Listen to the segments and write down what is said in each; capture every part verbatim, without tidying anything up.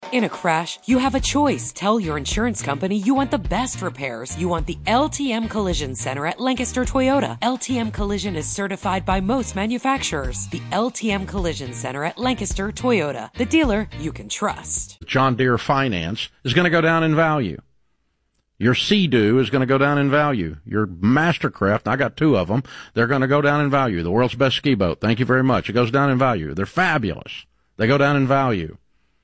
In a crash, you have a choice. Tell your insurance company you want the best repairs. You want the L T M Collision Center at Lancaster Toyota. L T M Collision is certified by most manufacturers. The L T M Collision Center at Lancaster Toyota. The dealer you can trust. John Deere Finance is going to go down in value. Your Sea-Doo is going to go down in value. Your Mastercraft, I got two of them, they're going to go down in value. The world's best ski boat, thank you very much. It goes down in value. They're fabulous. They go down in value.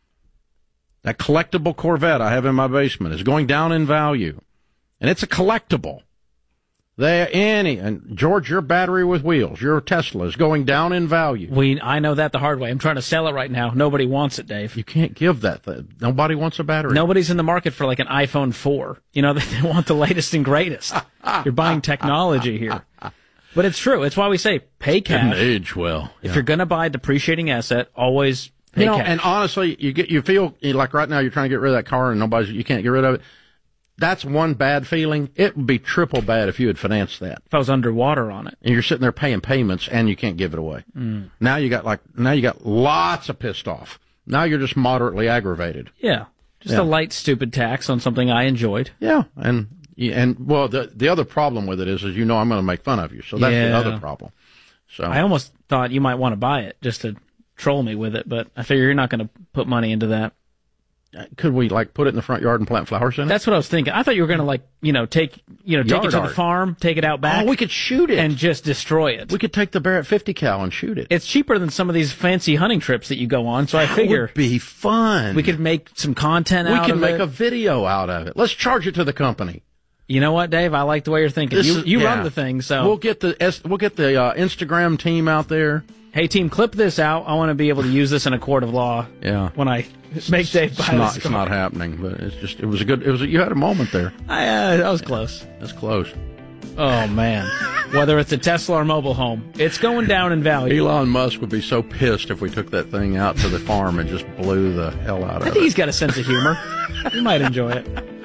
That collectible Corvette I have in my basement is going down in value. And it's a collectible. They, any, and George, your battery with wheels, your Tesla is going down in value. We, I know that the hard way. I'm trying to sell it right now. Nobody wants it, Dave. You can't give that. Thing. Nobody wants a battery. Nobody's in the market for like an iPhone four. You know, they want the latest and greatest. You're buying technology here. But it's true. It's why we say pay cash. Didn't age well. If yeah. you're going to buy a depreciating asset, always pay you know, cash. And honestly, you get you feel like right now you're trying to get rid of that car and nobody's you can't get rid of it. That's one bad feeling. It would be triple bad if you had financed that. If I was underwater on it. And you're sitting there paying payments and you can't give it away. Mm. Now you got like now you got lots of pissed off. Now you're just moderately aggravated. Yeah. Just yeah. a light stupid tax on something I enjoyed. Yeah. And and well the the other problem with it is is you know I'm going to make fun of you. So that's yeah. the other problem. So I almost thought you might want to buy it just to troll me with it, but I figure you're not going to put money into that. Could we, like, put it in the front yard and plant flowers in it? That's what I was thinking. I thought you were going to, like, you know, take, you know, take Yard it to art. the farm, take it out back. Oh, we could shoot it. And just destroy it. We could take the Barrett fifty cal and shoot it. It's cheaper than some of these fancy hunting trips that you go on, so I that figure. Would be fun. We could make some content we out of it. We could make a video out of it. Let's charge it to the company. You know what, Dave? I like the way you're thinking. This you is, you yeah. run the thing, so. We'll get the, we'll get the uh, Instagram team out there. Hey, team, clip this out. I want to be able to use this in a court of law. Yeah. When I make Dave buy it's not, this It's not happening, but it's just, it was a good, it was, a, you had a moment there. I, uh, that was close. That's close. Oh, man. Whether it's a Tesla or mobile home, it's going down in value. Elon Musk would be so pissed if we took that thing out to the farm and just blew the hell out of it. I think he's got a sense of humor. He might enjoy it.